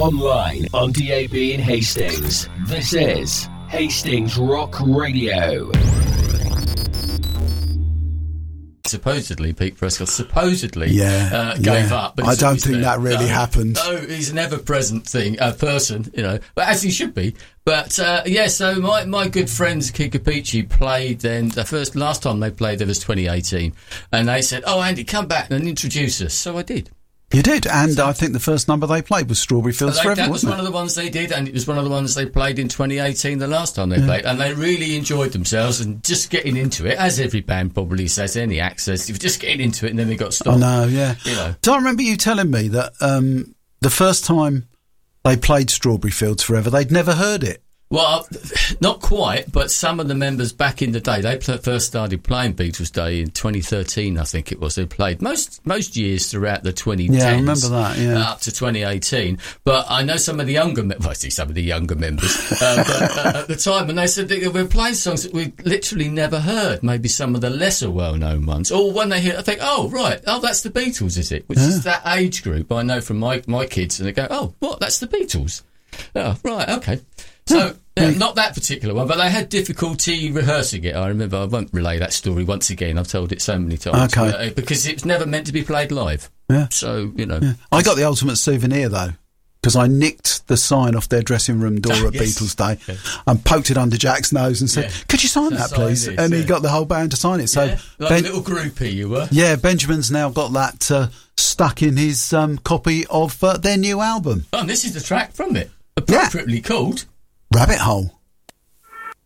Online, on DAB in Hastings. This is Hastings Rock Radio. Supposedly, Pete Prescott gave up. But I don't think that really happened. No, he's an ever-present person, but as he should be. But, so my good friends, Kika Peachy, played then. Last time they played there was 2018. And they said, "Oh, Andy, come back and introduce us." So I did. You did, and I think the first number they played was Strawberry Fields Forever, that wasn't was one of the ones they did, and it was one of the ones they played in 2018, the last time they played, and they really enjoyed themselves and just getting into it, as every band probably says, any act says, you're just getting into it, and then they got stopped. Oh, no, yeah. Do I remember you telling me that the first time they played Strawberry Fields Forever, they'd never heard it? Well, not quite, but some of the members back in the day, they first started playing Beatles Day in 2013, I think it was. They played most years throughout the 2010s. Yeah, I remember that, up to 2018. But I know some of the younger members, but at the time, and they said they were playing songs that we literally never heard, maybe some of the lesser well-known ones. Or when they hear it, I think, oh, right, that's the Beatles, is it? Which is that age group I know from my kids, and they go, oh, what, that's the Beatles? Oh, right, okay. So, not that particular one, but they had difficulty rehearsing it. I remember, I won't relay that story once again. I've told it so many times. Okay. Because it's never meant to be played live. Yeah. So, Yeah. I got the ultimate souvenir, though, because I nicked the sign off their dressing room door at Beatles Day and poked it under Jack's nose and said, could you sign that, please? And he got the whole band to sign it. So like a little groupie you were. Yeah, Benjamin's now got that stuck in his copy of their new album. Oh, and this is the track from it. Appropriately called... Rabbit Hole.